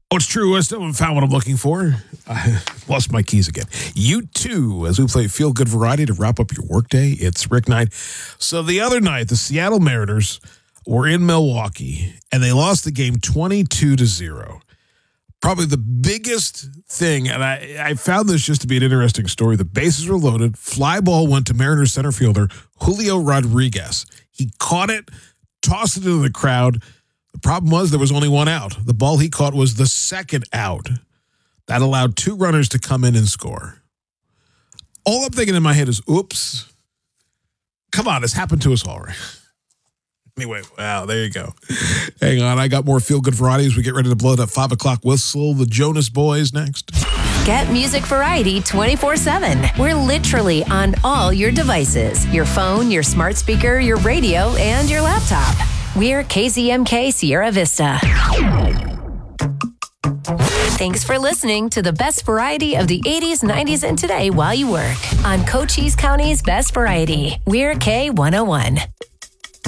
Oh, it's true. I still haven't found what I'm looking for. I lost my keys again. You too, as we play Feel Good Variety to wrap up your workday. It's Rick Knight. So the other night, the Seattle Mariners were in Milwaukee, and they lost the game 22-0. Probably the biggest thing, and I found this just to be an interesting story. The bases were loaded. Fly ball went to Mariners center fielder Julio Rodriguez. He caught it, tossed it into the crowd. The problem was there was only one out. The ball he caught was the second out. That allowed two runners to come in and score. All I'm thinking in my head is, oops. Come on, it's happened to us all, right? Anyway, wow, there you go. Hang on, I got more feel-good variety as we get ready to blow that 5 o'clock whistle. The Jonas Boys next. Get music variety 24/7. We're literally on all your devices. Your phone, your smart speaker, your radio, and your laptop. We're KZMK Sierra Vista. Thanks for listening to the best variety of the 80s, 90s, and today while you work on Cochise County's Best Variety. We're K101.